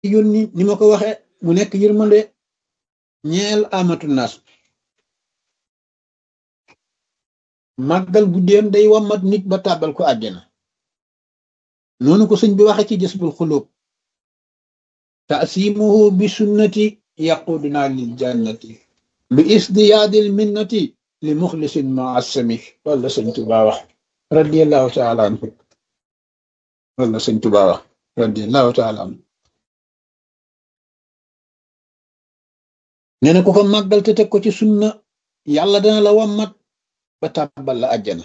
yónni ni ma ko waxe mu nekk yërmande ñeel amatu naas màggal guddeem day wammat nit ba tàbbal ko àjjana noonu ko sëñ bi waxe ci Jazbul Xuluub taasimuhu bi sunnati yaquduna lil jannati bi isdiyaadil minnati li muxlisin muassami loolu la sëñ Tuubaa wax radiyallahu taala anhu loolu la sëñ Tuubaa wax radiyallahu taala anhu nee na ku ko màggal te teg ko ci sunna yàlla dana la wammat ba tàbbal la àjjana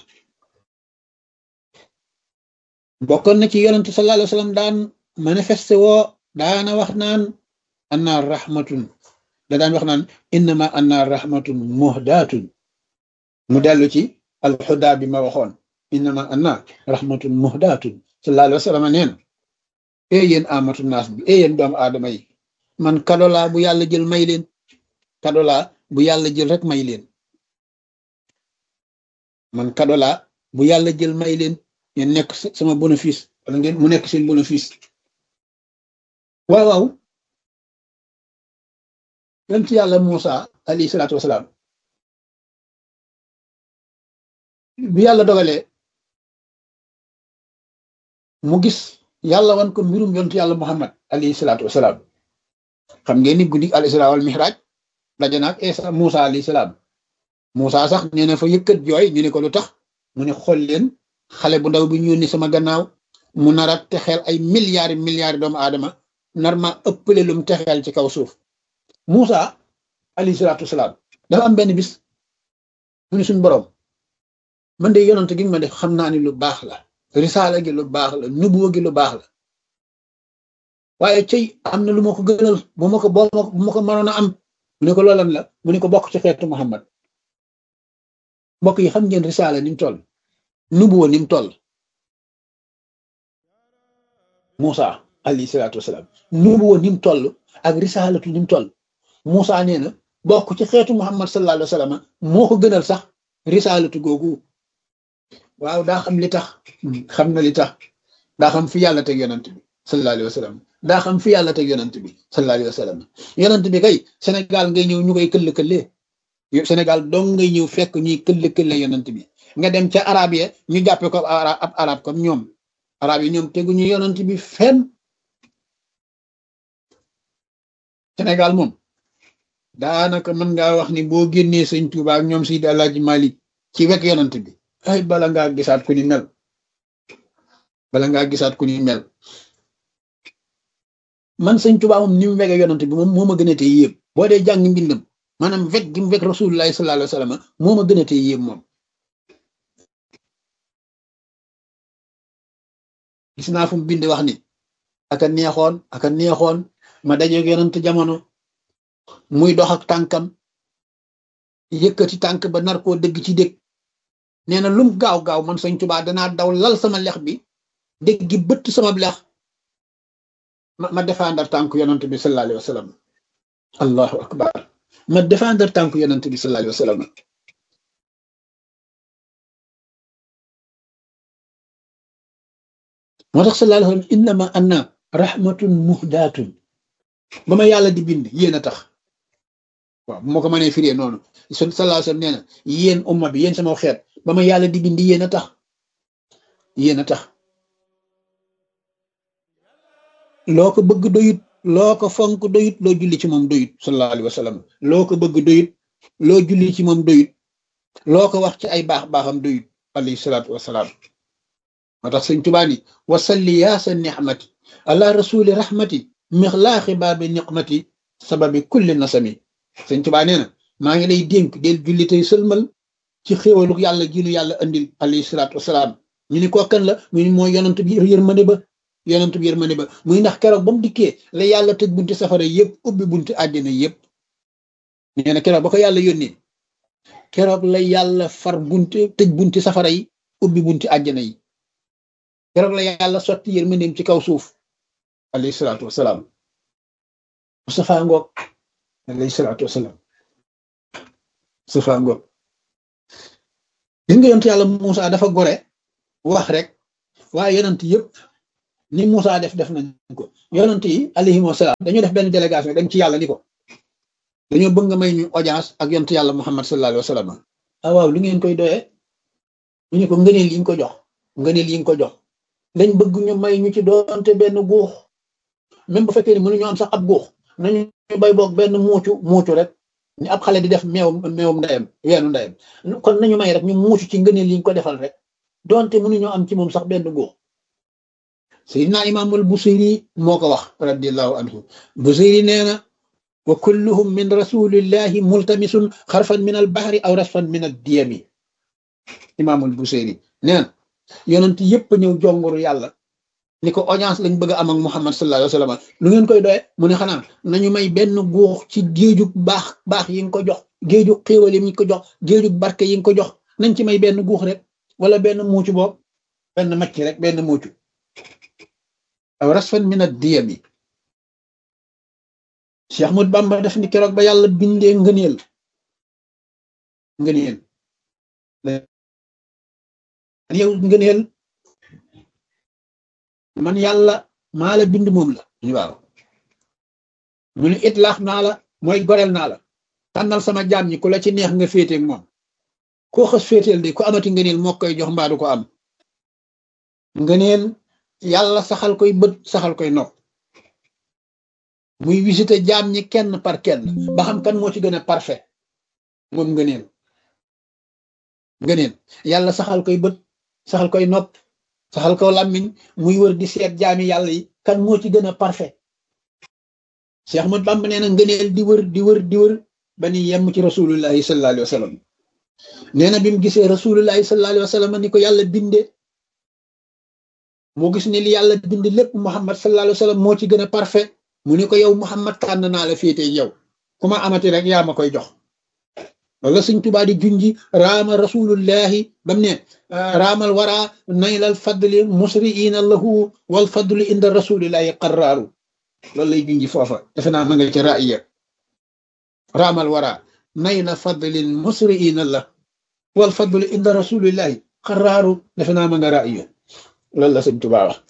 bokkoon na ci yonent sallallahu alayhi wa sallam daan manifesté woo daana wax naan anna rahmatun da daan wax naan innama anna rahmatun muhdatun mu dellu ci alxuda bi ma waxoon innama anna rahmatun muhdatun sallallahu alayhi wa sallam nee na yéen amatu naas bi yéen doomu aadama yi man kadolaa bu yàlla jël may leen kadolaa bu yàlla jël rek may leen man kadolaa bu yàlla jël may leen ngeen nekk sama bénéfice wala ngeen mu nekk seen bénéfice waaw waaw yonent yàlla Muusa alayhi salaatu wasalaam bi yàlla dogalee mu gis yàlla wan ko mbirum yonent yàlla Muhammad alayhi salaatu wasalaam xam ngeen ni guddi al isra wal mihraj daje na ak Isa Muusa alayhi salaam Muusa sax nee na fa yëkkat jooy ñu ne ko lu tax mu ne xool leen xale bu ndaw bi ñu yónni sama gannaaw mu narat te xel ay milliards doomu aadama nar ma ëppale lum texeel ci kaw suuf Muusa alayhi salaatu wasalaam dafa am benn bis mu ne suñ borom man de yonent gi ma def xam naa ni lu baax la risaala gi lu baax la nubuwa gi lu baax la waaye cey am na lu ma ko gënal bu ma ko mënoon a am mu ne ko loolan la mu ne ko bokk ci xeetu Muhammad mbokk yi xam ngeen risaala ni mu toll nubuwa ni mu toll Muusa alayhi salaatu wasalaam nubuwa ni mu toll ak risaalatu ni mu toll Muusa nee na bokk ci xeetu Muhammad sallallahu alayhi wa sallam moo ko gënal sax risaalatu googu waaw daa xam li tax xam na li tax daa xam fi yàlla teg yonent bi sallallahu alayhi wa sallam daa xam fi yàlla teg yonent bi sallallahu alayhi wa sallam yonent bi kay Sénégal ngay ñëw ñu koy këll-këllee Sénégal dong ngay ñëw fekk ñuy këll-këlle yonent bi nga dem ca arab ya ñu jàppe ko ab arab comme ñoom arab yi ñoom teguñu yonent bi fenn Sénégal moom daanaka mën ngaa wax ni boo génnee sëñ Tuuba ak ñoom Seydi Alaaji Malik ci wek yonent bi ay bala ngaa gisaat ku ni mel man sëñ Tuuba moom ni mu wege yonent bi moom moo ma gën a tey yéem boo dee jàng mbindam maanaam wek gi mu wek rasulullahi sallallahu alayhi wa sallam moo ma gën a tey yéem moom gis naa fu mu bind wax ni aka neexoon ma dajeeg yonent jamono muy dox ak tànkam yëkkati tànk ba nar koo dëgg ci dëgg nee na lum gaaw man sëñ Tuubaa danaa daw lal sama lex bi dëgg gi bëtt sama lex ma défendre tànk yonent bi sallallahu alayhi wa sallam allahu akbar ma défendre tànk yonent bi sallallahu alayhi wa sallam moo tax sallallahu alayhi wa sallam innama anna rahmatun muhdatun ba ma yàlla di bind yéen a tax waaw bu ma ko mënee firee noonu sallallahu alayhi wa sallam nee na yéen umma bi yéen sama xeet ba ma yàlla di bind yéen a tax loo ko bëgg doyut loo ko fonk doyut loo julli ci moom doyut sallallahu alayhi wa sallam loo ko bëgg doyut loo julli ci moom doyut loo ko wax ci ay baaxam doyut alayhi salaatu wasalaam moo tax sëñ Tuubaa ni wasalli yaa sa nixmati ala rasuli rahmati mixlaaxi baabi niqmati sababi kulli nasami sëñ Tuubaa nee na maa ngi lay dénk del julli tey sëlmal ci xéewalu yàlla gi nu yàlla andil alayhi salaatu wasalaam ñu ni kookan la mu ni mooy yonent bi yërmande ba muy ndax keroog ba mu dikkee la yàlla tëj bunti safara yëpp ubbi bunti àjjana yëpp nee na keroog ba ko yàlla yónnee keroog la yàlla far tëj bunti safara yi ubbi bunti àjjana yi keroog la yàlla sotti yërmandeem ci kaw suuf alayhi salaatu wasalaam Mustafa ngoog alayhi salaatu wasalaam Mustafa ngoog gis nga yonent yàlla Muusa dafa gore wax rek waaye yonent yëpp ni Moussa def nañ ko yonent yi alayhimu salaam dañoo def benn délégation dem ci yàlla ni ko dañoo bëgg nga may ñu audience ak yonent yàlla Muhammad sallallahu alayhi wa sallam ah waaw lu ngeen koy doyee ñu ne ko ngëneel yi nga ko jox ngëneel yi nga ko jox dañ bëgg ñu may ñu ci doonte benn guux même bu fekkee ni mënuñu am sax ab guux nañu bay boog benn muucu rek ni ab xale di def meewum ndeyam weenu ndeyam kon nañu may rek ñu muucu ci ngëneel yi nga ko defal rek doonte mënuñoo am ci moom sax benn guux Seydina Imaamul Busiri moo ko wax radiyallahu anhu Busiri nee na wa kulluhum min rasulillahi multamisun xarfan min al bahri aw rasfan min ad diyami Imaamul Busiri nee na yonent yépp ñëw jonguru yàlla ni ko audience lañ bëgg a am ak Muhammad sallallahu alayhi wa sallam lu ngeen koy doye mu ne xanaa nañu may benn guux ci géejug baax yi nga ko jox géejug xéewal yi nga ko jox géejug barke yi nga ko jox nañ ci may benn guux rek wala benn muucu boobu benn macc rek benn muucu aw rasfan min ad-diyami Cheikh Ahmad Bamba def ni keroog ba yàlla bindee ngëneel yow ngëneel man yàlla maa la bind moom la waaw mu ne itlaax naa la mooy goreel naa la tànnal sama jaam ñi ku la ci neex nga féeteeg moom koo xas féeteel de ku amati ngëneel moo koy jox mbaa du ko am ngëneel yàlla saxal koy bët saxal koy nopp muy visité jaam ñi kenn par kenn ba xam kan moo ci gën a parfait moom ngëneel yàlla saxal koy bët saxal koy nopp saxal ko làmmiñ muy wër di seet jaami yàlla yi kan moo ci gën a parfait Cheikh Ahmad Bamba nee na ngëneel di wër ba ni yemm ci rasulullahi sallallahu alayhi wa sallam nee na bi mu gisee rasulullahi sallallahu alayhi wa sallam ni ko yàlla binde moo gis ne li yàlla bind lépp Muhammad sallallahu alayhi wa sallam moo ci gën a parfait mu ne ko yow Muhammad tànn naa la féete yow ku ma amati rek yaa ma koy jox wala Sëñ Tuubaa di junji raama rasulullahi bam ne raamal wara naylal fadli musriina lahu wal fadlu inda rasulillahi qarraaru loolu lay junji foofa defe naa ma nga ci raaya raamal wara nayla fadlin musriina la wal fadlu inda rasulillahi qarraaru defe naa ma nga raaya loolu la Sëñ Tuubaa wax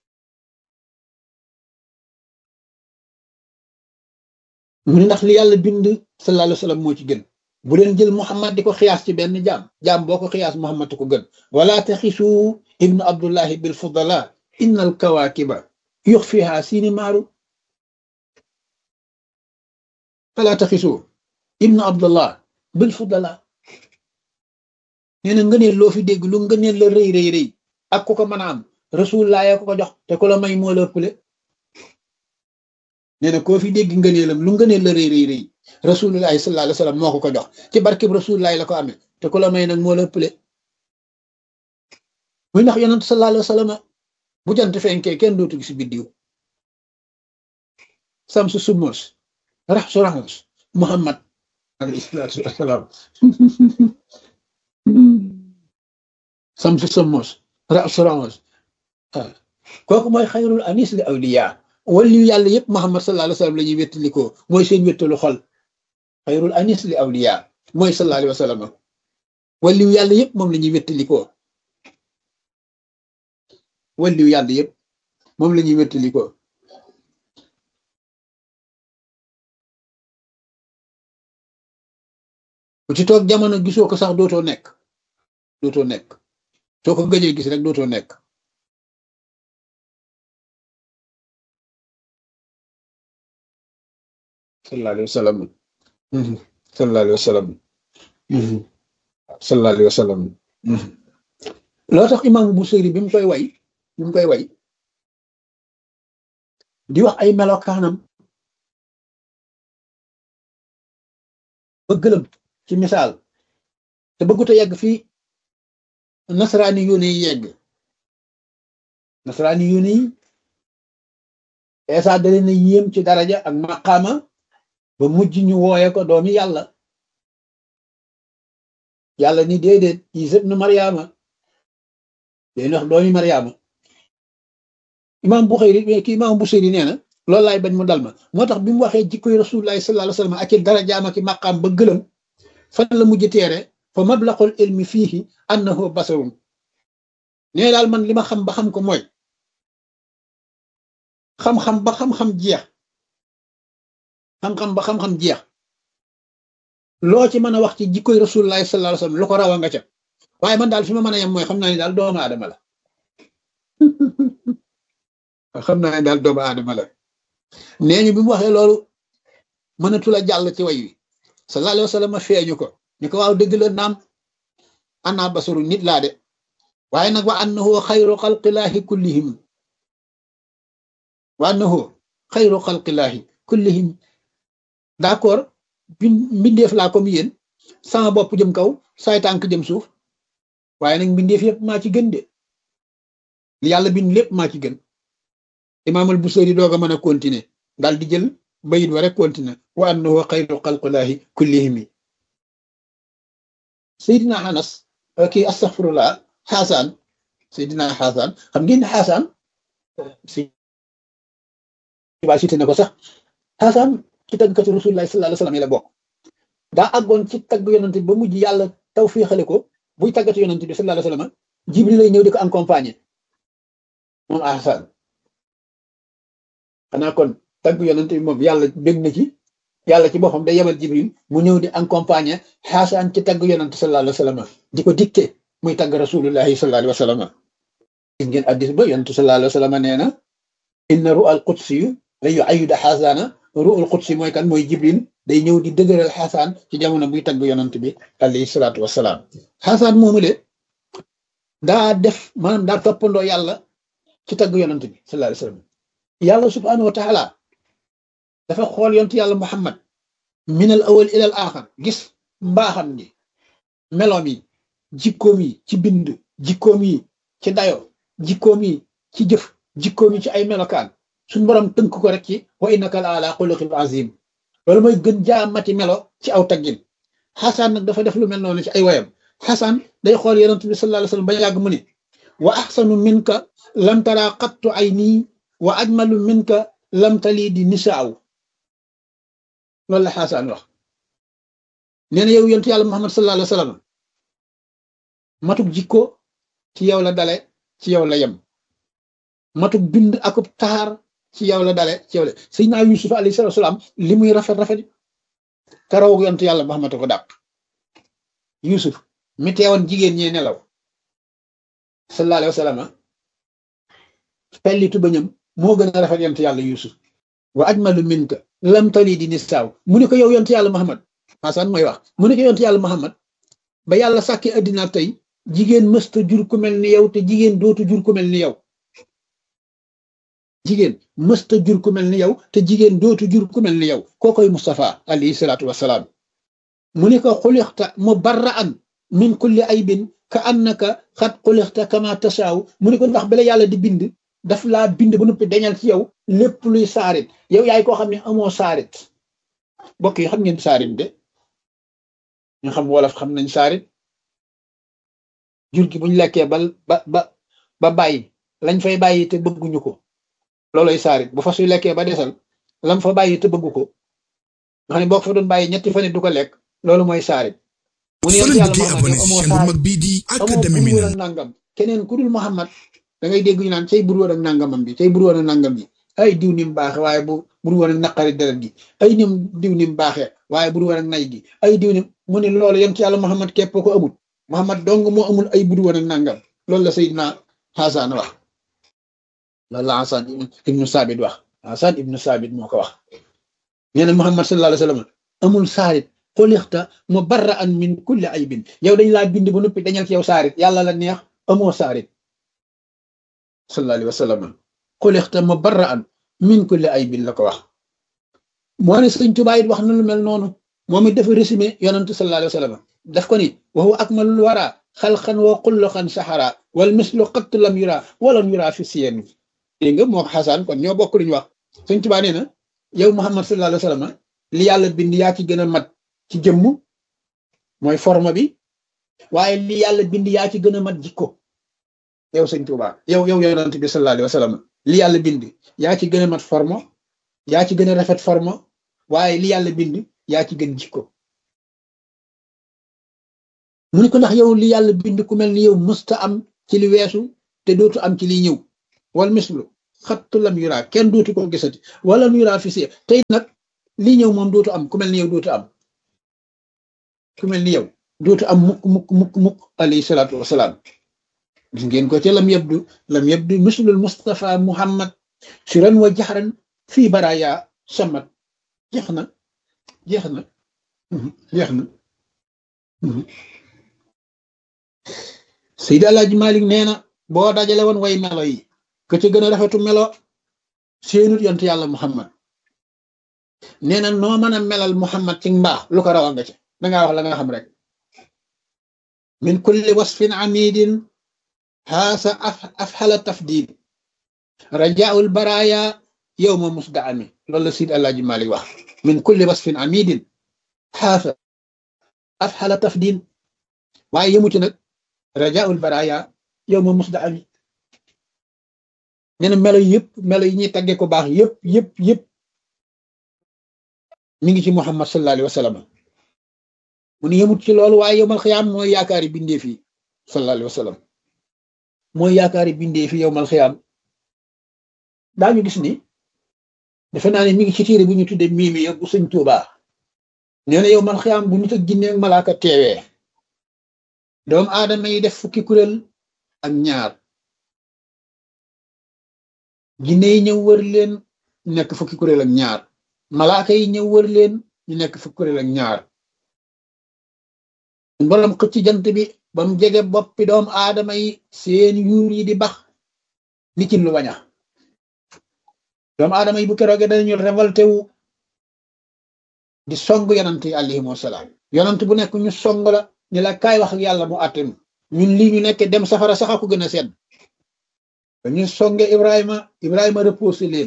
mu ne ndax li yàlla bind sallallahu alayhi wa sallam moo ci gën bu leen jël Muhammad di ko xiyaas ci benn jaam boo ko xiyaas Muhammad ko gën wala taxisu ibnu abdullahi bil fudala inna al kawakiba yux fiha siini maaru wala taxisu ibnu abdullah bil fudala nee na ngëneel loo fi dégg lu ngëneel la rëy ak ku ko mën a am rasulullah ya ko jox te ku la may moo la ëppale nee na koo fi dégg ngëneelam lu ngëneel la rëy rasulullahi sallallahu alayhi wa sallam moo ko jox ci barkib rasulullahi la ko amee te ku la may nag moo la ëppale muy ndax yonent sallallahu alayhi wa sallam bu jant fenkee kenn dootu gis biddiw samsu sumos raxsu raxus Muhammad alayhi salaatu wasalaam samsu sumos raxsu raxus kooku mooy xayrul anis li awliya waliyu yàlla yëpp Muhammad sallallahu alayhi wa sallam la ñuy wéttalikoo mooy seen wéttalu xol xayrul anis li awliya mooy sallallahu alayhi wa sallam waliyu yàlla yëpp moom la ñuy wéttalikoo waliyu yàlla yëpp moom la ñuy wéttalikoo ku ci toog jamono gisoo ko sax dootoo nekk soo ko gëjee gis rek dootoo nekk sallallahu alayhi wa sallam sallallahu alayhi wa sallam sallallahu alayhi wa sallam loo tax imam Busiri bi mu koy way di wax ay melokaanam ba gëlëm ci misaal te bëggut a yegg fii nasaraani yóne yi yegg nasaraani yóne yi Eesa dale na yéem ci daraja ak maqaama ba mujj ñu wooye ko doomi yàlla ni déedéet Iisa ibnu Maryaama day wax doomi Maryaama imam Busiri nee na loolu laay bañ mu dal ma moo tax bi mu waxee jikkoy rasulullahi sallallahu alayhi wa sallam ak i darajaam ak i maqaam ba gëlëm fan la mujj teere fa mablaqul ilmi fiihi annahu basarun nee daal man li ma xam ba xam ko mooy xam-xam ba xam-xam jeex xam-xam ba xam-xam jeex loo ci mën a wax ci jikkoy rasulullahi sallallahu alayhi wasallam lu ko rawa nga ca waaye man daal fi ma mën a yem mooy xam naa ne daal doomu aadama la xam naa ne daal doomu aadama la nee ñu bi mu waxee loolu mënatul a jàll ci way wi sallallahu alayhi wasallam feeñu ko ñu ko waaw dëgg la naam ana basaru nit laa de waaye nag wa annahu xayru xalqillaahi kullihim wa annahu xayru xalqillaahi kullihim d'accord mbindeef laa comme yéen sama bopp jëm kaw saay tànk jëm suuf waaye nag mbindeef yëpp maa ci gën de li yàlla bind lépp maa ci gën imaamal Busiri doog a mën a continuer daal di jël bayit wa rek continuer wa annahu xayru xalqillaahi kullihim Seydina Anas kii astaghfirullah Xaasaan Seydina Xaasaan xam ngeen ne Xaasaan si waa cité na ko sax Xaasaan ci tàggkatu Rasulullah sallallahu alayhi wasallam yi la bokk daa àggoon ci tagg yonent bi ba mujj yàlla tawfiixale ko buy tàggatu yonent bi sallallahu alayhi wasallam Jibril lay ñëw di ko accompagner moom Xaasaan xanaa kon tagg yonent bi moom yàlla bég na ci yàlla ci boppam day yebal Jibril mu ñëw di accompagner Xaasaan ci tagg yonent sallallahu alayhi wasallam di ko dicté muy tagg Rasulullahi sallallahu alayhi wasallam gis ngeen addis ba yonent sallallahu alayhi wasallam nee na inna ru'al qudsi la yu'ayyidu Xaasaana ru'ul qudsi mooy kan mooy Jibril day ñëw di dëgëral Xaasaan ci jamono buy tagg yonent bi alayhi salaatu wasalaam Xaasaan moomu le daa def maanaam daa toppandoo yàlla ci tagg yonent bi sallallahu alayhi wasallam yàlla subhaanahu wa taala dafa xool yonent yàlla Muhammad min al awal ila al axar gis mbaaxam gi meloom yi jikkoom yi ci bind jikkoom yi ci dayo jikkoom yi ci jëf jikkoom yi ci ay melokaan suñ borom tënk ko rek ci wa innaka la ala xuluqin azim loolu mooy gën jaa mati melo ci aw taggin Xaasaan nag dafa def lu mel noonu ci ay wayam Xaasaan day xool yonent bi sallallahu alayhi wasallam ba yàgg mu ne wa axsanu minka lam tara qattu ayni wa ajmalu minka lam talidi nisaaw loolu la Xaasaan wax nee na yow yonent yàlla Muhammad sallallahu alayhi wasallam matuk jikko ci yow la dale ci yow la yem matuk bind akub taar ci yow la dale ci yow la Seydina Yusuf alayhi salaam li muy rafet rafet karaw yonent yàlla Muhammad ko dàq Yusuf mi teewoon jigéen ñee nelaw sallallahu alayhi wasallam pellitu bañam moo gën a rafet yonent yàlla Yusuf wa ajmalu minka lam talidi nisaaw mu ne ko yow yonent yàlla Muhammad Xaasaan mooy wax mu ne ko yonent yàlla Muhammad ba yàlla sàkki addina tey jigéen mësta jur ku mel ni yow te jigéen dootu jur ku mel ni yow jigéen mësta jur ku mel ni yow te jigéen dootu jur ku mel ni yow kookoy Mustafa alayhi salaatu wasalaam mu ne ko xulixta mubarra'an min kulli aybin ka annaka xat xulixta kama tasaaw mu ne ko ndax bala yàlla di bind daf laa bind ba noppi dañal ci yow lépp luy saarit yow yaay koo xam ne amoo saarit bokk yi xam ngeen saarit de ñu xam wolof xam nañ saarit jur gi buñ lekkee ba bàyyi lañ fay bàyyi te bëgguñu ko looloy saarit bu fas yu lekkee ba desal lam fa bàyyi te bëggu ko nga xam ne boo ko fa doon bàyyi ñetti fan du ko lekk loolu mooy saarit mu ne yàlla Muhammad amoo saarit amoo bur ak nangam keneen ku dul Muhammad da ngay dégg ñu naan cay bur woon ak nangamam bi cay bur woon ak nangam bi ay diw ni mu baaxe waaye bu bur woon ak naqari deret gi ay nim diw ni mu baaxee waaye bur woon ak nay gi ay diw ni mu ne loolu yonent yàlla Muhammad képp ko amul Muhammad dong moo amul ay bur woon ak nangam loolu la Seydina Xaasaan wax loolu la Xaasaan ibnu Saabit wax Xaasaan ibnu Saabit moo ko wax nee na Muhammad sallallahu alayhi wasallam amul saarit xulixta mubarra'an min kulli aybin yow dañ laa bind ba noppi dañal ci yow saarit yàlla la neex amoo saarit sallallahu alayhi wasallam xulixta mubarra'an min kulli aybin la ko wax moo ne Sëñ Tuubaa it wax na lu mel noonu moom it dafa résumé yonantu sallallahu alayhi wasallam daf ko ni wa huwa akmalul wara xalqan wa xulluqan saxara wal mislu qat lam yura walam yura fi siyami dégg nga moo Xaasaan kon ñoo bokk luñu wax Sëñ Tuubaa nee na yow Muhammad sallallahu alayhi wasallam li yàlla bind yaa ci gën a mat ci jëmm mooy forme bi waaye li yàlla bind yaa ci gën a mat jikko yow Sëñ Tuubaa yow yonent bi sallallahu alayhi wasallam li yàlla bind yaa ci gën a mat forme yaa ci gën a rafet forme waaye li yàlla bind yaa ci gën jikko mu ne ko ndax yow li yàlla bind ku mel ni yow mësta am ci li weesu te dootu am ci li ñëw wal mislu xattu lam yura kenn dootu ko gisati wala mu yura fi si tey nag lii ñëw moom dootu am ku mel ni yow dootu am ku mel ni yow dootu am mukk alayhi salaatu wasalaam gis ngeen ko ci lam yabdu mislul Mustafa Muhammad siran wa jaxran fii baraya samat jeex na jeex na jeex na Seydi Alaaji Malik nee na boo dajale woon way melo yi ka ca gën a rafetu melo seenut yont yàlla Muhammad nee na noo mën a melal Muhammad ci mbaax lu ko rawa nga ca dangaa wax la nga xam rek min kulli wasfin amidin haasa afxala tafdil rajaul baraya yowma musdaami loolu la Seydi Alaaji Malik wax min kulli wasfin amidin haasa afxala tafdil waaye yemuti nag rajaul baraya yowma musdaami nee na melo yi ñuy tagge ko baax yëpp mi ngi ci Muhammad sallallahu alayhi wa sallam mu ne yemut ci loolu waaye yowmal xiyaam mooy yaakaari bindee fi sallallahu alayhi wa sallam mooy yaakaari bindee fi yowmal xiyaam daañu gis ni defe naa ne mi ngi ci téere bu ñu tudde miimi bu Sëñ Tuubaa nee na yowmal xiyaam bu nit ak jinne ak malaaka teewee doomu aadama yi def fukki kuréel ak ñaar jinne yi ñëw wër leen nekk fukki kuréel ak ñaar malaaka yi ñëw wër leen ñu nekk fukki kuréel ak ñaar borom xëcc jant bi ba mu jege boppi doomu aadama yi seen yuur yi di bax ni ci lu wañax doomu aadama yi bu keroogee dañu révolté wu di song yonant yi alayhimu wasalaam yonant bu nekk ñu song la ni la kaay wax ak yàlla mu àttenu ñun lii ñu nekk dem safara sax ko gën a sedd dañu songe Ibrahima reposé leen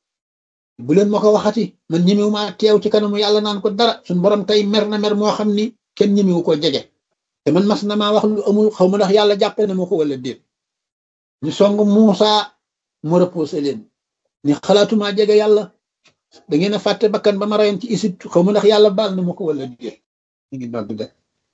bu leen ma ko waxati man ñemewu maa teew ci kanamu yàlla naan ko dara suñ borom tey mer na mer moo xam ni kenn ñemewu ko jege te man mas na maa wax lu amul xaw ma ndax yàlla jàppe na ma ko wala déet ñu song Muusa mu reposé leen ni xalaatuma jege yàlla da ngeen a fàtte bakkan ba ma rayoon ci Égypte xaw ma ndax yàlla baal na ma ko wala déet ñu ngi doon de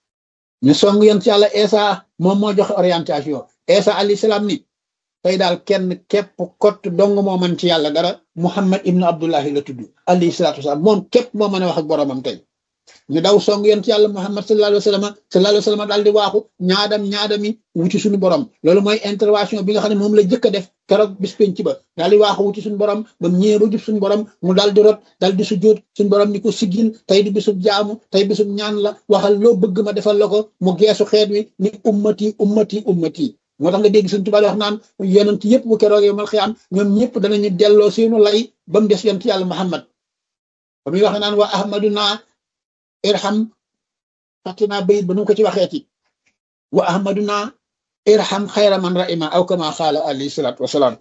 ñu song yoon ci yàlla Isa moom moo joxe orientation Isa alayhi salaam ni tey daal kenn képp kott dong moo mën ci yàlla dara Muhammad ibnu Abdullahi la tudd alayhi salaatu wasalaam moom képp moo mën a wax ak boromam tey ñu daw song yoon ci yàlla Muhammad sallallahu alayhi wa sallam daal di waaxu ñaadami wuti suñu borom loolu mooy intervention bi nga xam ne moom la jëkk a def keroog bis penc ba daal di waaxu wuti suñu borom ba mu ñëwee ba jub suñu borom mu daal di rot daal di sujjóot suñu borom ni ko siggil tey di bisub jaamu tey bisub ñaan la waxal loo bëgg ma defal la ko mu geesu xeet wi ni ummati moo tax nga dégg Sëñ Tuubaa wax naan yonent yëpp bu keroog yow mal xiyaam ñoom ñëpp danañu delloo seenu lay ba mu des yonent yàlla Muhammad ba muy wax naan wa ahmaduna irham fatina bayit ba nu ko ci waxeeti wa ahmaduna irham xayra man rahima aw kama xaala alayhi salaatu wasalaam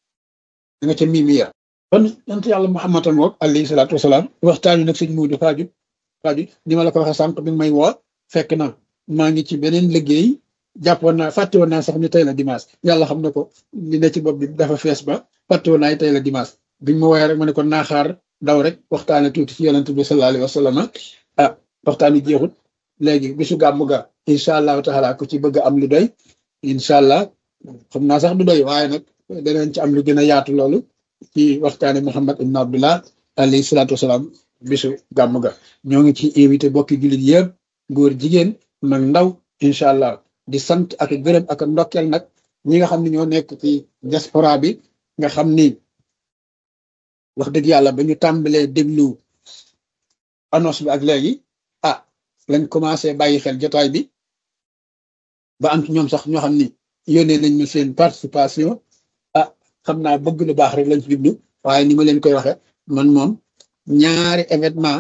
da nga ca mimiya kon yonent yàlla Muhammad moom alayhi salaatu wasalaam waxtaan wi nag sëñ Muudu Faaju ni ma la ko waxee sànq bi may woo fekk na maa ngi ci beneen liggéey jàppoon naa fàtte woon naa sax ni tey la dimanche yàlla xam na ko li ne ci bopp bi dafa fees ba fàtte woon naa tey la dimanche biñ ma woowee rek ma ne ko naaxaar daw rek waxtaane tuuti ci yonent bi sallallahu alayhi wa sallam waxtaan wi jeexut léegi bisu gàmmu ga incha allahu taala ku ci bëgg am lu doy incha allah xam naa sax du doy waaye nag danañ ci am lu gën a yaatu loolu ci waxtaane Muhammad ibn Abdullah alayhi salaatu wasalaam bisu gàmmu ga ñoo ngi ci invité bokki jullit yëpp góor jigéen mag ndaw incha allah di sant ak gërëm ak ndokkeel nag ñi nga xam ne ñoo nekk ci diaspora bi nga xam ni wax dëgg yàlla ba ñu tàmbalee déglu annonce bi ak léegi lañ commencé bàyyi xel jotaay bi ba am ci ñoom sax ñoo xam ni yónnee nañ ma seen participation xam naa bëgg lu baax rek lañ ci jublu waaye ni ma leen koy waxe man moom ñaari événement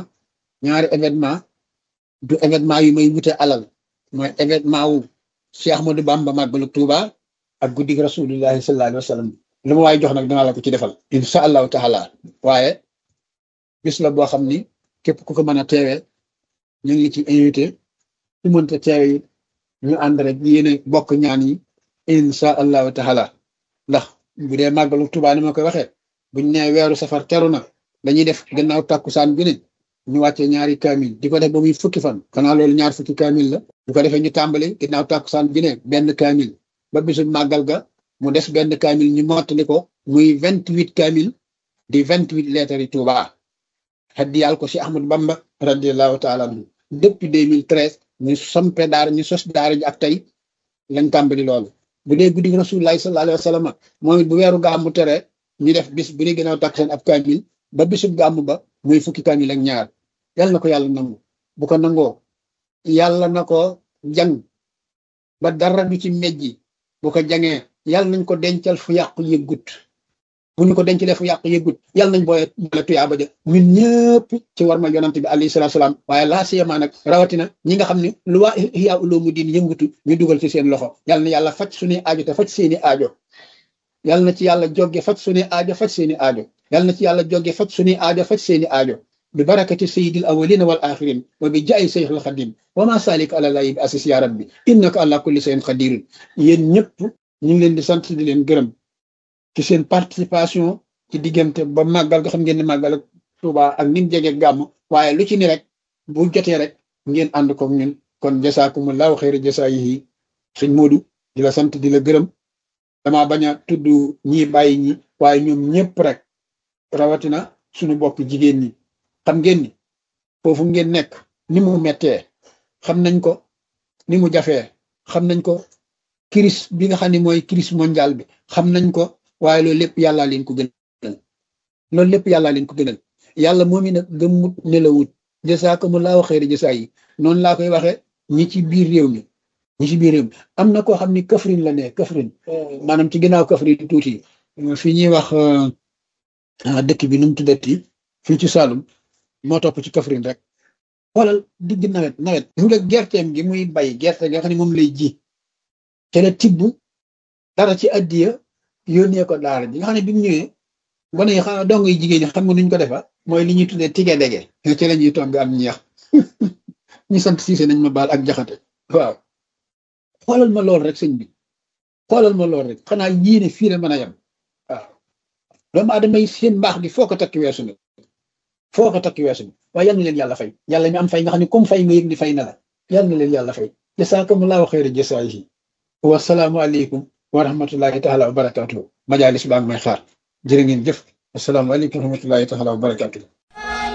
du événement yu may wute alal mooy événement wu Cheikh Ahmadou Bamba màggalu Touba ak guddig rasulillahi sallallahu alayhi wa sallam lu ma waaye jox nag danaa la ko ci defal insha allahu taala waaye bis la boo xam ni képp ku ko mën a teewee ñu ngi ci invité su mënta teewe yi ñu ànd rek yéene bokk ñaan yi insha allahu taala ndax bu dee màggalu Touba ni ma koy waxee buñ nee weeru safar teru na dañuy def gannaaw tàkkusaan bi ne ñu wàcce ñaari kaamil di ko def ba muy fukki fan xanaa loolu ñaar fukki kaamil la bu ko defee ñu tàmbali ginnaaw tàkkusaan bi ne benn kaamil ba bisu màggal ga mu des benn kaamil ñu mottali ko muy 28 kaamil di 28 lettres yi Touba xaddiyal ko si Ahmadu Bamba radiallahu taala anhu depuis 2013 ñu sampe daara ñu sos daara ji ak tey lañ tàmbali loolu bu dee guddi rasulullahi sallallahu alayhi wa sallam moom it bu weeru gàmmu tere ñu def bis bu ne gënaaw takk seen ab kaamil ba bisub gàmmu ba muy fukki kaamil ak ñaar yàlla na ko yàlla nangu bu ko nangoo yàlla na ko jàng ba dara du ci mejji bu ko jangee yàlla nañ ko dencal fu yàqu yëggut bu ñu ko dencalee fu yàqu yëggut yàlla nañ boole tuyaaba ja ñun ñëpp ci war ma yonante bi alayhi salaatu salaam waaye laa siyamaa nag rawatina ñi nga xam ne lu waa Ihyaa Ulumuddin yëngutu ñu dugal ci seen loxo yàlla na yàlla faj suñuy aajo te faj seeni aajo yàlla na ci yàlla jóge faj suñuy aajo faj seeni aajo yàlla na ci yàlla jóge faj suñuy aajo faj seeni aajo bi barakati sayyidil awwalina wal axirin wa bi jaay sayxil xadim wa ma salik ala layi bi asis ya rabbi innaka ala kulli shay'in qadirun yéen ñëpp ñu ngi leen di sant di leen gërëm ci seen participation ci diggante ba màggal nga xam ngeen ne màggal ak Tuuba ak nim jege gàmm waaye lu ci ni rek bu jotee rek ngeen ànd ko ñun kon jasaakumullahu xayra jasaayihi sëñ Moodu di la sant di la gërëm damaa bañ a tudd ñii bàyyi ñi waaye ñoom ñëpp rek rawatina suñu bokk jigéen ñi xam ngeen ni foofu ngeen nekk ni mu mettee xam nañ ko ni mu jafee xam nañ ko crise bi nga xam ne mooy crise mondiale bi xam nañ ko waaye loolu lépp yàllaa leen ko gënal loolu lépp yàllaa leen ko gënal yàlla moom i nag gëmmut nelawut jasaakumullahu xayra jasaa yi noonu laa koy waxee ñi ci biir réew mi am na koo xam ni Kaffrine la ne Kaffrine maanaam ci ginnaaw Kaffrine tuuti fii ñuy wax dëkk bi nu mu tuddati fii ci Saloum moo topp ci Kaffrine rek xoolal digg nawet nga gerteem gi muy bay gerte nga xam ne moom lay ji te la tibb dara ci addiya yónnee ko daara ji nga xam ne bi mu ñëwee gone yi xam dong yi jigéen ñi xam nga nuñ ko defa mooy li ñuy tuddee tige dege ci la ñuy togg am ñeex ñu sant siise nañ ma baal ak jaxate waaw xoolal ma lool rek sëñ bi xoolal ma lool rek xanaa yéene fii la mën a yem waaw doomu aadama yi seen mbaax gi foo ko takki weesu na waaye yal na leen yàlla fay yàlla mi am fay nga xam ne comme fay nga yëg ni fay na la yal na leen yàlla fay jasaakumullahu xayra jasaayihi wasalaamu aleykum wa rahmatullahi taala wa barakatuhu majalis baa ngi may xaar jërë ngeen jëf assalaamu aleykum wa rahmatullahi taala wa barakatuhu